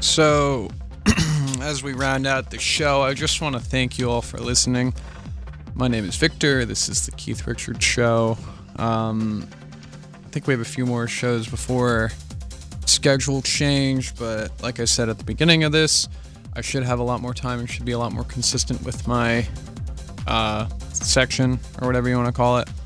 So, as we round out the show, I just want to thank you all for listening. My name is Victor. This is the Keith Richards Show. I think we have a few more shows before schedule change, but like I said at the beginning of this, I should have a lot more time and should be a lot more consistent with my section, or whatever you want to call it.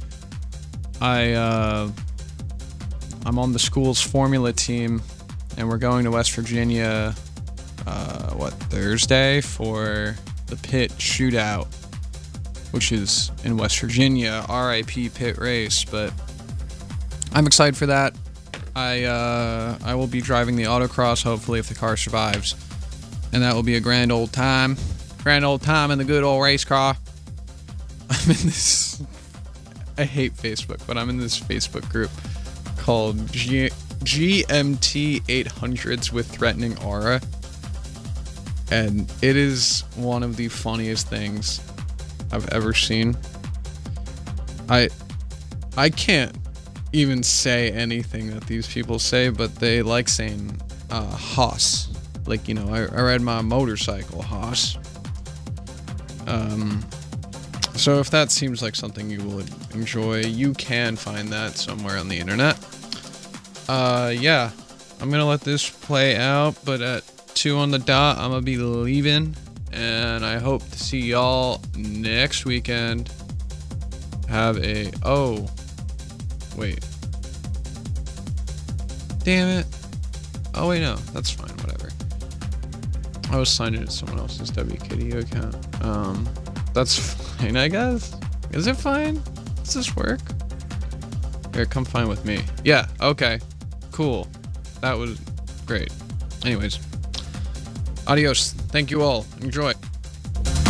I'm on the school's formula team, and we're going to West Virginia, Thursday for the pit shootout, which is in West Virginia, RIP pit race, but I'm excited for that. I will be driving the autocross, hopefully, if the car survives, and that will be a grand old time in the good old race car. I'm in this, I hate Facebook, but I'm in this Facebook group called GMT 800s with Threatening Aura, and it is one of the funniest things I've ever seen. I can't even say anything that these people say, but they like saying hoss, like, you know, I ride my motorcycle hoss. So if that seems like something you would enjoy, you can find that somewhere on the internet. Yeah, I'm gonna let this play out, but at 2 on the dot, I'm gonna be leaving, and I hope to see y'all next weekend. Oh, wait. Damn it. Oh, wait, no, that's fine, whatever. I was signed into someone else's WKDU account. That's fine, I guess. Is it fine? Does this work? Here, come fine with me. Yeah, okay. Cool. That was great. Anyways. Adios. Thank you all. Enjoy.